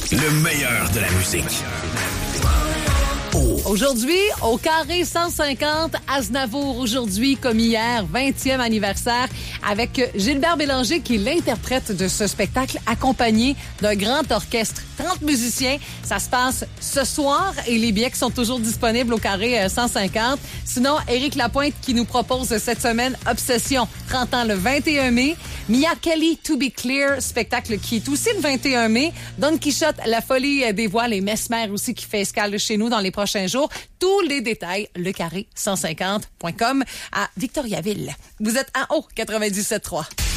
Le meilleur de la musique. Aujourd'hui, au Carré 150, Aznavour, aujourd'hui, comme hier, 20e anniversaire, avec Gilbert Bélanger, qui est l'interprète de ce spectacle, accompagné d'un grand orchestre. 30 musiciens, ça se passe ce soir et les billets sont toujours disponibles au Carré 150. Sinon, Éric Lapointe qui nous propose cette semaine Obsession, 30 ans le 21 mai. Mia Kelly, To Be Clear, spectacle qui est aussi le 21 mai. Don Quichotte, La Folie des Voiles et Mesmer aussi qui fait escale chez nous dans les prochains jours. Tous les détails, lecarré150.com à Victoriaville. Vous êtes en haut, 97.3.